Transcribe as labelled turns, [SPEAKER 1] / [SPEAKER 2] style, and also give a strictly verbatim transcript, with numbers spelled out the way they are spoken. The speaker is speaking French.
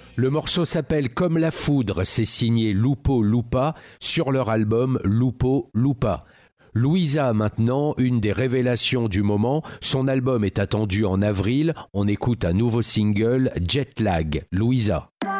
[SPEAKER 1] Le morceau s'appelle Comme la foudre, c'est signé Lupo Lupa sur leur album Lupo Lupa. Louisa maintenant, une des révélations du moment, son album est attendu en avril, on écoute un nouveau single, Jet Lag, Louisa.